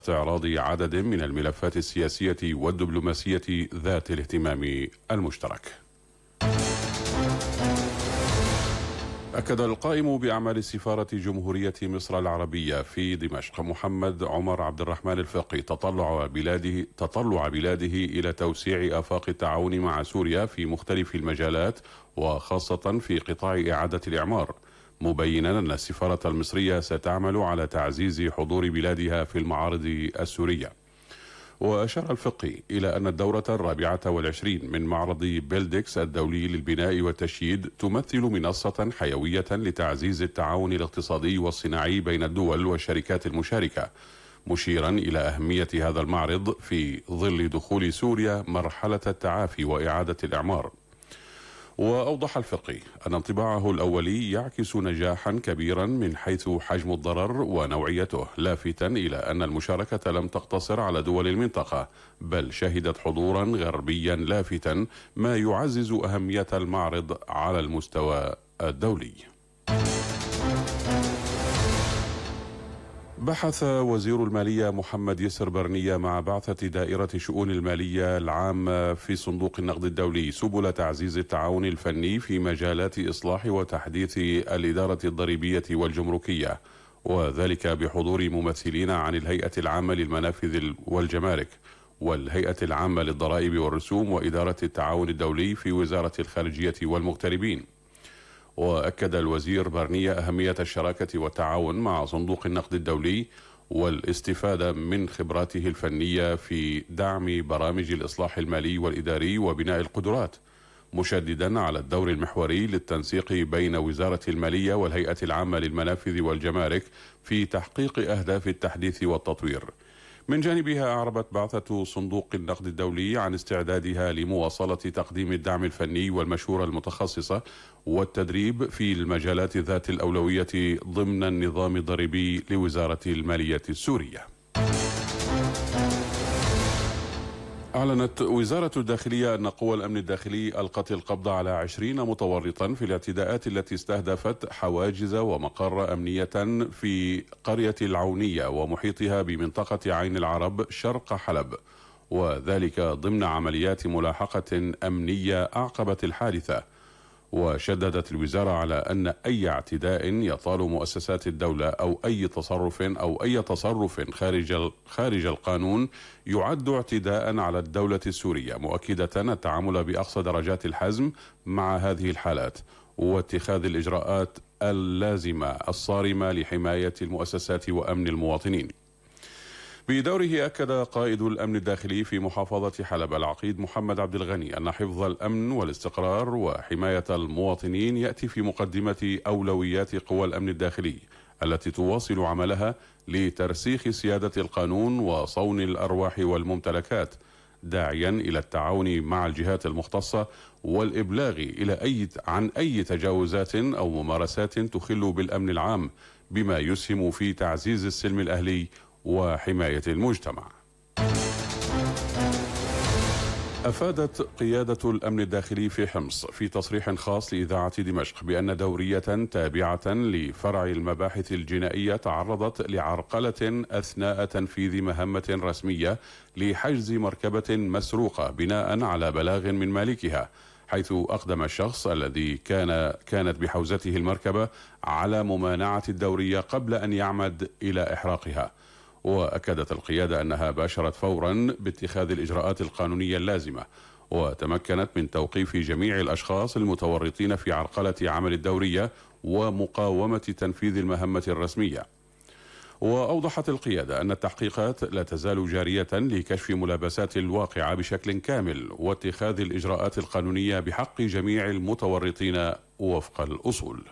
استعراض عدد من الملفات السياسية والدبلوماسية ذات الاهتمام المشترك. أكد القائم بأعمال السفارة جمهورية مصر العربية في دمشق محمد عمر عبد الرحمن الفقي تطلع بلاده إلى توسيع آفاق التعاون مع سوريا في مختلف المجالات وخاصة في قطاع إعادة الإعمار، مبينا أن السفارة المصرية ستعمل على تعزيز حضور بلادها في المعارض السورية. وأشار الفقي إلى أن الدورة 24 من معرض بيلدكس الدولي للبناء والتشييد تمثل منصة حيوية لتعزيز التعاون الاقتصادي والصناعي بين الدول والشركات المشاركة، مشيرا إلى أهمية هذا المعرض في ظل دخول سوريا مرحلة التعافي وإعادة الإعمار. وأوضح الفقي أن انطباعه الأولي يعكس نجاحا كبيرا من حيث حجم الضرر ونوعيته، لافتا إلى أن المشاركة لم تقتصر على دول المنطقة، بل شهدت حضورا غربيا لافتا، ما يعزز أهمية المعرض على المستوى الدولي. بحث وزير المالية محمد يسر برنية مع بعثة دائرة شؤون المالية العامة في صندوق النقد الدولي سبل تعزيز التعاون الفني في مجالات إصلاح وتحديث الإدارة الضريبية والجمركية، وذلك بحضور ممثلين عن الهيئة العامة للمنافذ والجمارك والهيئة العامة للضرائب والرسوم وإدارة التعاون الدولي في وزارة الخارجية والمغتربين. وأكد الوزير برنية أهمية الشراكة والتعاون مع صندوق النقد الدولي والاستفادة من خبراته الفنية في دعم برامج الإصلاح المالي والإداري وبناء القدرات، مشددا على الدور المحوري للتنسيق بين وزارة المالية والهيئة العامة للمنافذ والجمارك في تحقيق أهداف التحديث والتطوير. من جانبها أعربت بعثة صندوق النقد الدولي عن استعدادها لمواصلة تقديم الدعم الفني والمشورة المتخصصة والتدريب في المجالات ذات الأولوية ضمن النظام الضريبي لوزارة المالية السورية. أعلنت وزارة الداخلية أن قوى الأمن الداخلي ألقت القبض على 20 متورطا في الاعتداءات التي استهدفت حواجز ومقر أمنية في قرية العونية ومحيطها بمنطقة عين العرب شرق حلب، وذلك ضمن عمليات ملاحقة أمنية أعقبت الحادثة. وشددت الوزارة على أن أي اعتداء يطال مؤسسات الدولة أو أي تصرف خارج القانون يعد اعتداء على الدولة السورية، مؤكدة التعامل بأقصى درجات الحزم مع هذه الحالات واتخاذ الإجراءات اللازمة الصارمة لحماية المؤسسات وأمن المواطنين. بدوره أكد قائد الأمن الداخلي في محافظة حلب العقيد محمد عبد الغني أن حفظ الأمن والاستقرار وحماية المواطنين يأتي في مقدمة أولويات قوى الأمن الداخلي التي تواصل عملها لترسيخ سيادة القانون وصون الأرواح والممتلكات، داعيا إلى التعاون مع الجهات المختصة والإبلاغ عن أي تجاوزات أو ممارسات تخل بالأمن العام، بما يسهم في تعزيز السلم الأهلي وحماية المجتمع. أفادت قيادة الأمن الداخلي في حمص في تصريح خاص لإذاعة دمشق بأن دورية تابعة لفرع المباحث الجنائية تعرضت لعرقلة أثناء تنفيذ مهمة رسمية لحجز مركبة مسروقة بناء على بلاغ من مالكها، حيث أقدم الشخص الذي كانت بحوزته المركبة على ممانعة الدورية قبل أن يعمد إلى إحراقها. وأكدت القيادة أنها باشرت فورا باتخاذ الإجراءات القانونية اللازمة، وتمكنت من توقيف جميع الأشخاص المتورطين في عرقلة عمل الدورية ومقاومة تنفيذ المهمة الرسمية. وأوضحت القيادة أن التحقيقات لا تزال جارية لكشف ملابسات الواقعة بشكل كامل واتخاذ الإجراءات القانونية بحق جميع المتورطين وفق الأصول.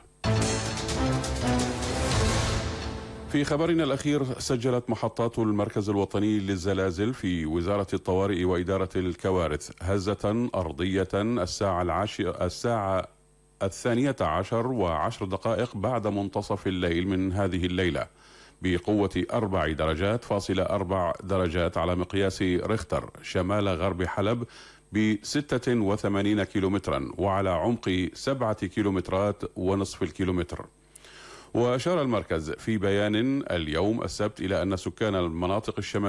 في خبرنا الأخير، سجلت محطات المركز الوطني للزلازل في وزارة الطوارئ وإدارة الكوارث هزة أرضية الساعة 12:10 بعد منتصف الليل من هذه الليلة بقوة 4.4 درجات على مقياس ريختر شمال غرب حلب ب86 كيلومترا وعلى عمق 7 كيلومترات ونصف الكيلومتر. وأشار المركز في بيان اليوم السبت إلى أن سكان المناطق الشمالية